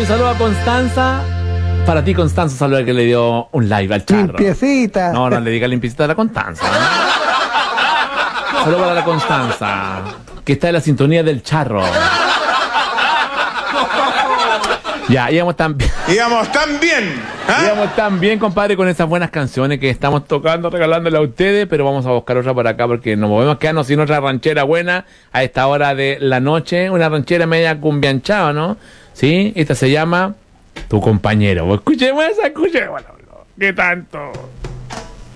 saludo a Constanza. Para ti, Constanza, un saludo que le dio un live al charro. Limpiecita. No le diga limpiecita a la Constanza. Saludo para la Constanza, que está en la sintonía del charro. Ya, íbamos tan bien. Íbamos tan bien. Íbamos tan bien, compadre, con esas buenas canciones que estamos tocando, regalándole a ustedes, pero vamos a buscar otra por acá porque nos movemos quedarnos sin otra ranchera buena a esta hora de la noche. Una ranchera media cumbianchada, ¿no? Sí, esta se llama Tu Compañero. Escuchemos esa, escuchemos. ¿Qué tanto?